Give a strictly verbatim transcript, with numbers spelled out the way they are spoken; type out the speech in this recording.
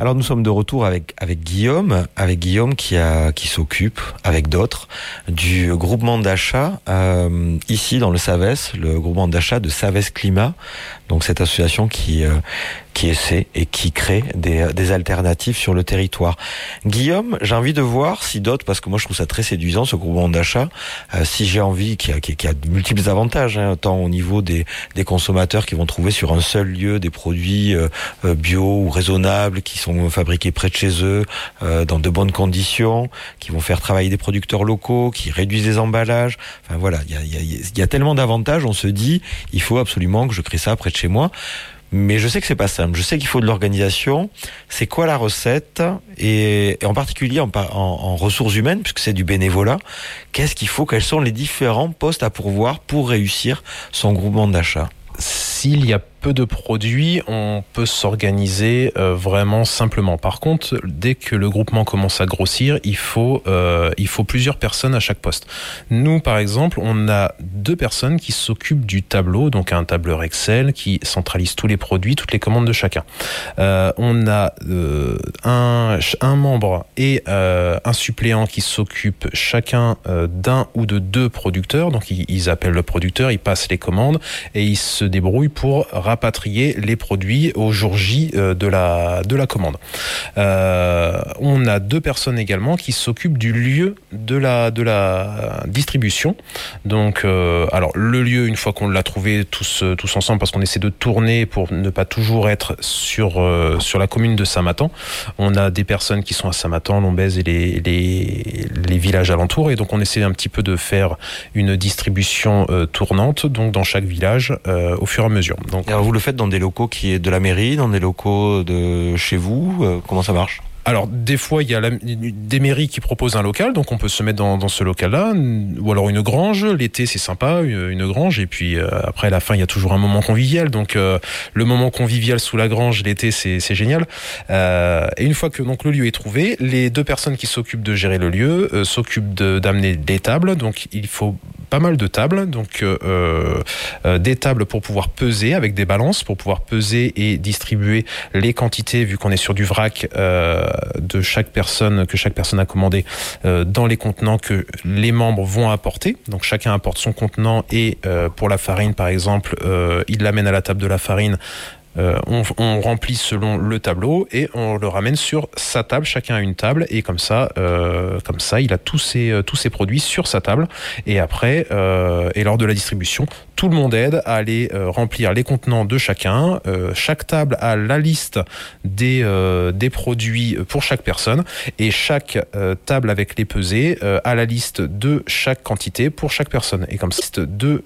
Alors nous sommes de retour avec avec Guillaume, avec Guillaume qui a qui s'occupe avec d'autres du groupement d'achat euh, ici dans le Savès, le groupement d'achat de Savès Climat. Donc cette association qui euh, qui essaie et qui crée des des alternatives sur le territoire. Guillaume, j'ai envie de voir si d'autres, parce que moi je trouve ça très séduisant ce groupement d'achat, euh, si j'ai envie, qui a qui, qui a de multiples avantages, hein, tant au niveau des des consommateurs qui vont trouver sur un seul lieu des produits euh, bio ou raisonnables qui sont fabriqués près de chez eux, euh, dans de bonnes conditions, qui vont faire travailler des producteurs locaux, qui réduisent les emballages. Enfin voilà, il y a, y, a, y a tellement d'avantages, on se dit, il faut absolument que je crée ça près de chez moi. Mais je sais que c'est pas simple. Je sais qu'il faut de l'organisation. C'est quoi la recette? Et, et en particulier en, en, en ressources humaines, puisque c'est du bénévolat, qu'est-ce qu'il faut? Quels sont les différents postes à pourvoir pour réussir son groupement d'achat? S'il y a peu de produits, on peut s'organiser euh, vraiment simplement. Par contre, dès que le groupement commence à grossir, il faut euh, il faut plusieurs personnes à chaque poste. Nous, par exemple, on a deux personnes qui s'occupent du tableau, donc un tableur Excel qui centralise tous les produits, toutes les commandes de chacun. Euh, on a euh, un un membre et euh, un suppléant qui s'occupent chacun euh, d'un ou de deux producteurs. Donc ils, ils appellent le producteur, ils passent les commandes et ils se débrouillent pour rapatrier les produits au jour J euh, de la de la commande. Euh, on a deux personnes également qui s'occupent du lieu de la de la distribution. Donc euh, alors le lieu, une fois qu'on l'a trouvé tous tous ensemble, parce qu'on essaie de tourner pour ne pas toujours être sur euh, sur la commune de Saint-Matan. On a des personnes qui sont à Saint-Matan, Lombez et les les les villages alentours, et donc on essaie un petit peu de faire une distribution euh, tournante, donc dans chaque village euh, au fur et à mesure. Donc alors vous le faites dans des locaux qui est de la mairie, dans des locaux de chez vous, euh, comment ça marche? Alors, des fois, il y a la, des mairies qui proposent un local, donc on peut se mettre dans, dans ce local-là, ou alors une grange. L'été, c'est sympa, une, une grange, et puis euh, après, à la fin, il y a toujours un moment convivial. Donc, euh, le moment convivial sous la grange, l'été, c'est, c'est génial. Euh, et une fois que donc le lieu est trouvé, les deux personnes qui s'occupent de gérer le lieu euh, s'occupent de, d'amener des tables. Donc, il faut pas mal de tables, donc euh, euh, des tables pour pouvoir peser avec des balances, pour pouvoir peser et distribuer les quantités, vu qu'on est sur du vrac, euh, de chaque personne, que chaque personne a commandé, euh, dans les contenants que les membres vont apporter. Donc chacun apporte son contenant, et euh, pour la farine par exemple, euh, il l'amène à la table de la farine. Euh, on, on remplit selon le tableau et on le ramène sur sa table. Chacun a une table, et comme ça, euh, comme ça, il a tous ses euh, tous ses produits sur sa table. Et après, euh, et lors de la distribution, tout le monde aide à aller euh, remplir les contenants de chacun. Euh, chaque table a la liste des euh, des produits pour chaque personne, et chaque euh, table avec les pesées euh, a la liste de chaque quantité pour chaque personne. Et comme ça, liste de